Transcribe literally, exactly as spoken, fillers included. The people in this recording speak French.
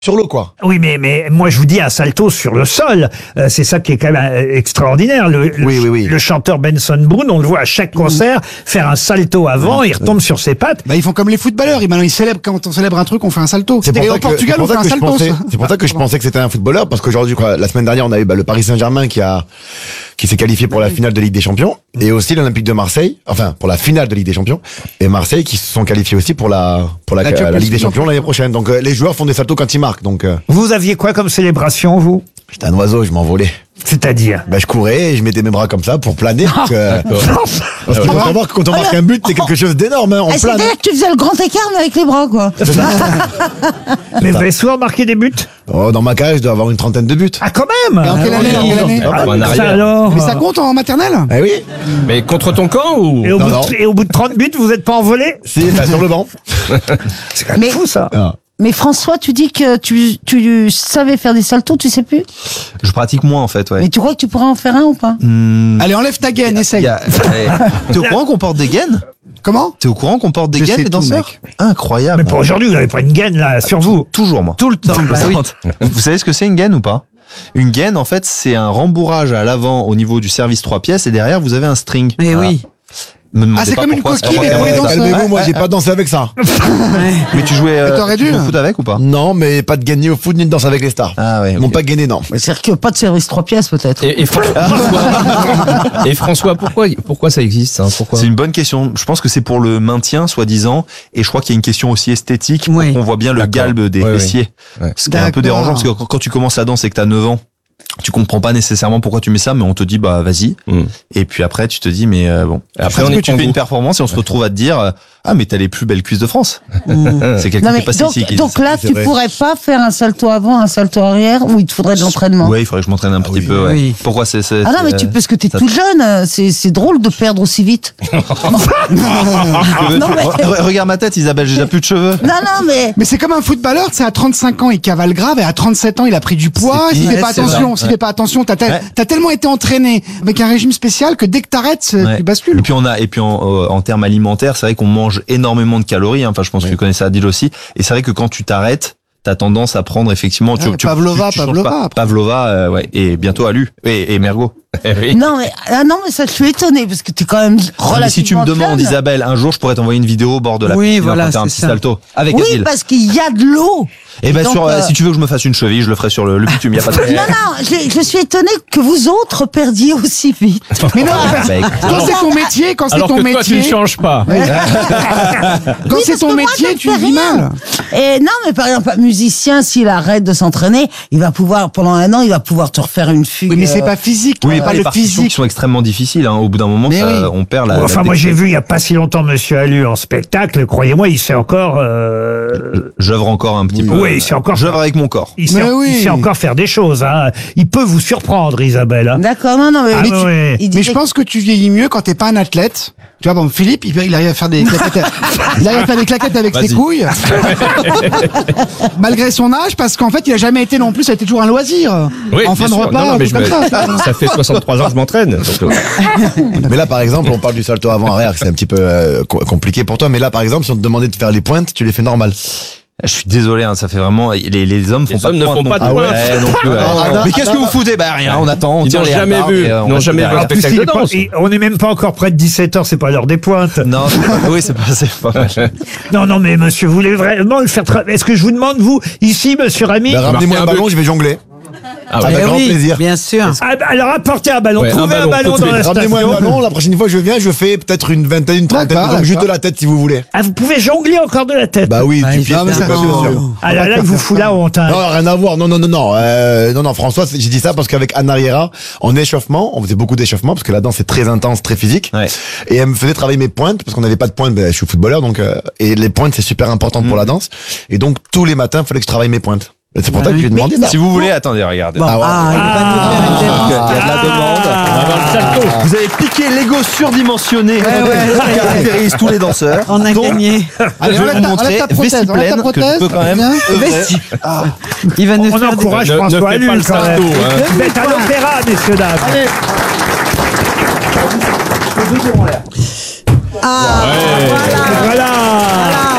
sur l'eau, quoi. Oui, mais, mais moi je vous dis un salto sur le sol. Euh, c'est ça qui est quand même euh, extraordinaire. Le, le, Oui, oui, oui. le chanteur Benson Boone, on le voit à chaque concert faire un salto avant, il retombe sur ses pattes. Bah, ils font comme les footballeurs. Ils, maintenant, ils célèbrent, quand on célèbre un truc, on fait un salto. C'est pour Et ça au que- Portugal, c'est on pour fait ça un que je salto. pensais- C'est pour ça que je pensais que c'était un footballeur, parce qu'aujourd'hui, quoi, la semaine dernière, on a eu bah, le Paris Saint-Germain qui a qui s'est qualifié pour la finale de Ligue des Champions, et aussi l'Olympique de Marseille, enfin pour la finale de Ligue des Champions, et Marseille qui se sont qualifiés aussi pour la pour la, La la, Champions Ligue des League. Champions l'année prochaine. Donc euh, les joueurs font des saltos quand ils marquent. Donc euh, Vous aviez quoi comme célébration, vous? j'étais un oiseau, je m'envolais. C'est-à-dire? Bah, je courais et je mettais mes bras comme ça pour planer. Parce que, parce qu'il faut Ah. savoir que quand on marque un but, c'est quelque chose d'énorme. Hein, on Ah, plane. c'est-à-dire que tu faisais le grand écart, mais avec les bras, quoi. Mais vous avez souvent marqué des buts? Oh, dans ma cage, je dois avoir une trentaine de buts. Ah, quand même! Et en quelle année, en quelle année Ah, en ça arrière. alors. Mais ça compte en maternelle? Eh oui. Mais contre ton camp ou Et au, Non, bout non. de, et au bout de trente buts, vous n'êtes pas envolé? Si, bah, sur le banc. C'est quand même Mais- fou, ça. Ah. Mais François, tu dis que tu, tu savais faire des saltos, tu sais plus? Je pratique moins en fait, ouais. Mais tu crois que tu pourrais en faire un ou pas? Allez, enlève ta gaine, Il essaye. y a- ouais. T'es au courant qu'on porte des gaines? Comment? T'es au courant qu'on porte des Je gaines, sais les tout, danseurs? Incroyable. Mais pour aujourd'hui, vous n'avez pas une gaine, là, sur vous. Toujours moi. Tout le temps. Bah oui. Vous savez ce que c'est une gaine ou pas? Une gaine, en fait, c'est un rembourrage à l'avant au niveau du service trois pièces et derrière vous avez un string. Mais Voilà. oui. Me demandez Ah, c'est pas comme une pourquoi, coquille, c'est mais pas pour les grave. danseurs. Calmez-vous, moi, j'ai pas dansé avec ça. Mais tu jouais, euh, Mais t'aurais tu dû. jouais au foot avec ou pas? Non, mais pas de gaine ni au foot ni de danse avec les stars. Ah ouais. Ils m'ont ok. pas gainé, non. Mais c'est-à-dire que pas de service trois pièces, peut-être. et, et, Fran- François, et François, pourquoi pourquoi ça existe hein, Pourquoi C'est une bonne question. Je pense que c'est pour le maintien, soi-disant, et je crois qu'il y a une question aussi esthétique. Pour Oui. qu'on voit bien le D'accord. galbe des Ouais, fessiers. Ouais. Ce qui est un peu D'accord. dérangeant parce que quand, quand tu commences la danse et que t'as neuf ans, tu comprends pas nécessairement pourquoi tu mets ça, mais on te dit bah vas-y. Mm. Et puis après tu te dis mais euh, bon. Et après, Parce on que est tu fais Congo. une performance et on se retrouve à te dire euh, ah mais t'as les plus belles cuisses de France. C'est quelqu'un Non, qui mais est passé donc, ici. qui dit donc ça. là, c'est tu vrai. pourrais pas faire un salto avant, un salto arrière, ou il te faudrait de l'entraînement? Ouais, il faudrait que je m'entraîne un petit oui. peu. Ouais. Oui. Pourquoi c'est c'est- Ah non, mais c'est- tu, parce que t'es ça- toute jeune, c'est, c'est drôle de perdre aussi vite. non, mais, Re- Regarde ma tête, Isabelle, j'ai déjà plus de cheveux. non, non, mais, Mais c'est comme un footballeur, c'est à trente-cinq ans, il cavale grave, et à trente-sept ans, il a pris du poids. C'est S'il pire. fait pas Ouais, c'est attention, ça. s'il fait pas attention, t'as, t'as, Ouais. t'as tellement été entraîné avec un régime spécial que dès que t'arrêtes, c'est- Ouais. tu bascules. Et puis on a et puis en, euh, en termes alimentaires, c'est vrai qu'on mange énormément de calories. hein. Enfin, je pense que tu connais ça, Adil aussi. Et c'est vrai que quand tu t'arrêtes, t'as tendance à prendre effectivement. Tu, Ouais, tu, Pavlova, tu- tu changes Pavlova, pas. après. Pavlova, euh, ouais. Et bientôt Alu et, et Mergo. Eh oui. non, mais, ah non, mais ça, je suis étonnée, parce que t'es quand même relativement Mais si tu me demandes, jeune. Isabelle, un jour, je pourrais t'envoyer une vidéo au bord de la Oui, piscine voilà, pour faire un c'est petit ça. salto avec Oui, Adil. parce qu'il y a de l'eau. Et ben donc, sur, euh, euh, si tu veux que je me fasse une cheville, je le ferai sur le, le bitume. Y a pas de Non, non, je, je suis étonnée que vous autres perdiez aussi vite. Mais non, Bah, écoute, quand c'est ton métier, quand c'est Alors ton que toi, tu ne métier, changes pas. quand Oui, c'est parce ton que moi, métier, je ne tu fais vis rien. mal. Et non, mais par exemple, un musicien, s'il arrête de s'entraîner, il va pouvoir, pendant un an, il va pouvoir te refaire une fugue. Oui, mais c'est euh, pas physique, Oui, pas pas les le partitions qui physique. sont extrêmement difficiles. Hein. Au bout d'un moment, Mais ça, oui. on perd la. Enfin, la moi, j'ai dextérité. vu il y a pas si longtemps Monsieur Alu en spectacle. Croyez-moi, il sait encore. Euh... J'œuvre encore un petit peu. Oui, il sait encore. J'œuvre avec mon corps. Il sait, Mais oui. il sait encore faire des choses. Hein. Il peut vous surprendre, Isabelle. Hein. D'accord, non, non, mais, Ah mais tu- ouais. il Mais disait je pense que tu vieillis mieux quand t'es pas un athlète. Tu vois, bon, Philippe, il, il arrive à faire des claquettes, il arrive à faire des claquettes avec ses Vas-y. couilles. Malgré son âge, parce qu'en fait, il a jamais été non plus, ça a été toujours un loisir. Oui, en fin bien de sûr. repas, Non, non, un mais truc je comme me- ça. ça fait soixante-trois ans que je m'entraîne. donc, euh, Mais là, par exemple, on parle du salto avant-arrière, que c'est un petit peu euh, co- compliqué pour toi. Mais là, par exemple, si on te demandait de faire les pointes, tu les fais normal. Je suis désolé, hein, ça fait vraiment. Les, les hommes font Les pas hommes de ne pointe font non pas de plus. pointe. Ouais, non plus, ouais. Ah, Mais qu'est-ce que vous foutez? Bah rien, on attend, on Ils tire n'ont les jamais hannetars vu. et, euh, on Ils n'ont reste jamais vu derrière. un spectacle de Il est pas- danse. il- on n'est même pas encore près de dix-sept heures, c'est pas l'heure des pointes. Non, c'est pas- oui, c'est pas, c'est pas mal. Non, non, mais monsieur, vous voulez vraiment le faire tra- Est-ce que je vous demande, vous, ici, monsieur Rami Ben, ramenez-moi un un ballon, je vais jongler. Ah ouais. Avec Eh grand oui, plaisir. bien sûr. Ah, bah, alors apportez un ballon, Ouais, un trouvez un ballon, ballon, tout de dans la suite. Ramenez-moi un station. ballon, la prochaine fois que je viens, je fais peut-être une vingtaine, une trentaine, D'accord, donc juste de d'accord. la tête si vous voulez. Ah, vous pouvez jongler encore de la tête. Bah oui, Ah, du il pied, Non, mais c'est ça, pas non. sûr. Ah là, là, il vous fout la honte. Hein. Non, rien à voir. Non, non, non, non. Euh, non, non, François, c'est- j'ai dit ça parce qu'avec Anna Riera, en échauffement, on faisait beaucoup d'échauffement parce que la danse est très intense, très physique. Ouais. Et elle me faisait travailler mes pointes parce qu'on n'avait pas de pointes. Ben, je suis footballeur, donc euh, et les pointes c'est super important pour la danse. Et donc tous les matins, il fallait que je travaille mes pointes. Et c'est pour ça que je lui ai demandé. Mais- ça. Si vous voulez, attendez, regardez. Bon, Ah ouais. ah, il va nous faire une demande. Il y a de la demande. On va voir le salto. Vous avez piqué l'ego surdimensionné qui caractérise tous les danseurs. On a Donc, gagné. Allez, je vais enlève vous ta- montrer enlève ta prothèse, vessie enlève ta pleine que je prothèse. peux quand même Viens. œuvrer. Il va nous On faire des- encourage Ne- ne François fais Alu pas le quand salto, même. hein. Vous êtes à l'opéra, messieurs, dames. Ah, Ouais. voilà. Voilà.